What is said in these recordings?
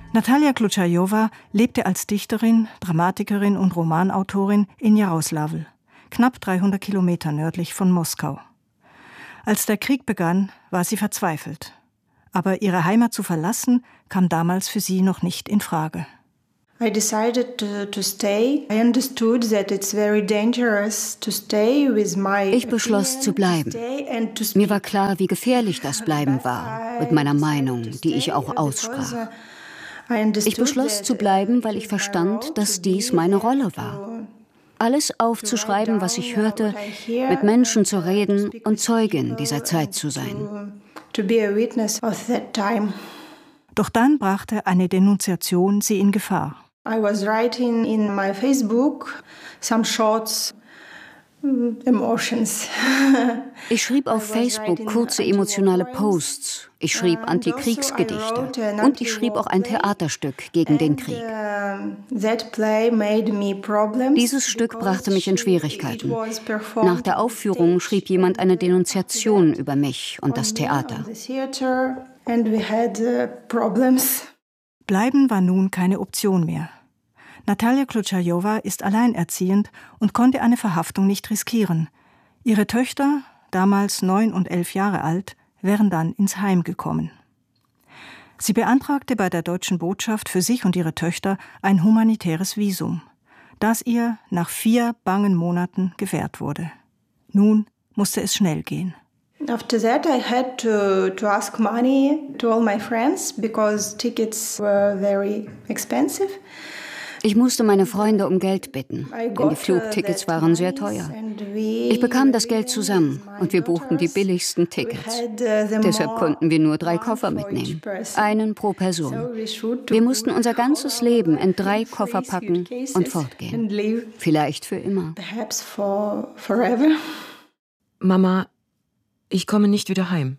Natalia Klutschajova lebte als Dichterin, Dramatikerin und Romanautorin in Jaroslawl, knapp 300 Kilometer nördlich von Moskau. Als der Krieg begann, war sie verzweifelt. Aber ihre Heimat zu verlassen, kam damals für sie noch nicht in Frage. I decided to stay. I understood that it's very dangerous to stay with my. Ich beschloss zu bleiben. Mir war klar, wie gefährlich das Bleiben war, mit meiner Meinung, die ich auch aussprach. Ich beschloss zu bleiben, weil ich verstand, dass dies meine Rolle war. Alles aufzuschreiben, was ich hörte, mit Menschen zu reden und Zeugin dieser Zeit zu sein. Doch dann brachte eine Denunziation sie in Gefahr. I was writing in my Facebook some short emotions. Ich schrieb auf Facebook kurze emotionale Posts. Ich schrieb Antikriegsgedichte und ich schrieb auch ein Theaterstück gegen den Krieg. Dieses Stück brachte mich in Schwierigkeiten. Nach der Aufführung schrieb jemand eine Denunziation über mich und das Theater. Bleiben war nun keine Option mehr. Natalia Klutschajova ist alleinerziehend und konnte eine Verhaftung nicht riskieren. Ihre Töchter, damals 9 und 11 Jahre alt, wären dann ins Heim gekommen. Sie beantragte bei der deutschen Botschaft für sich und ihre Töchter ein humanitäres Visum, das ihr nach 4 bangen Monaten gewährt wurde. Nun musste es schnell gehen. After that, I had to ask money to all my friends because tickets were very expensive. Ich musste meine Freunde um Geld bitten, denn die Flugtickets waren sehr teuer. Ich bekam das Geld zusammen und wir buchten die billigsten Tickets. Deshalb konnten wir nur 3 Koffer mitnehmen, einen pro Person. Wir mussten unser ganzes Leben in 3 Koffer packen und fortgehen. Vielleicht für immer. Mama, ich komme nicht wieder heim.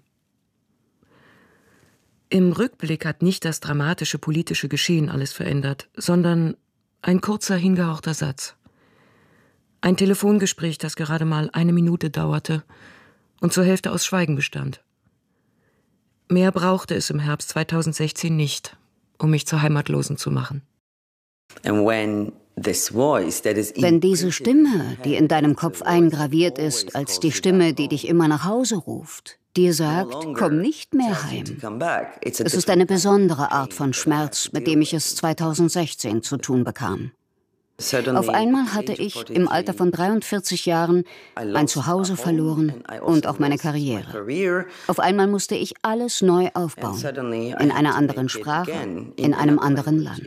Im Rückblick hat nicht das dramatische politische Geschehen alles verändert, sondern ein kurzer, hingehauchter Satz. Ein Telefongespräch, das gerade mal 1 Minute dauerte und zur Hälfte aus Schweigen bestand. Mehr brauchte es im Herbst 2016 nicht, um mich zur Heimatlosen zu machen. Wenn diese Stimme, die in deinem Kopf eingraviert ist, als die Stimme, die dich immer nach Hause ruft, dir sagt, komm nicht mehr heim. Es ist eine besondere Art von Schmerz, mit dem ich es 2016 zu tun bekam. Auf einmal hatte ich im Alter von 43 Jahren mein Zuhause verloren und auch meine Karriere. Auf einmal musste ich alles neu aufbauen, in einer anderen Sprache, in einem anderen Land.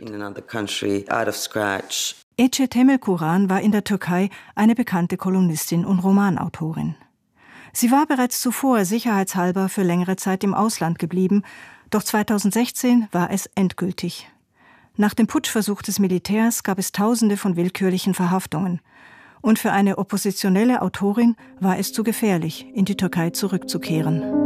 Ece Temelkuran war in der Türkei eine bekannte Kolumnistin und Romanautorin. Sie war bereits zuvor sicherheitshalber für längere Zeit im Ausland geblieben, doch 2016 war es endgültig. Nach dem Putschversuch des Militärs gab es Tausende von willkürlichen Verhaftungen. Und für eine oppositionelle Autorin war es zu gefährlich, in die Türkei zurückzukehren.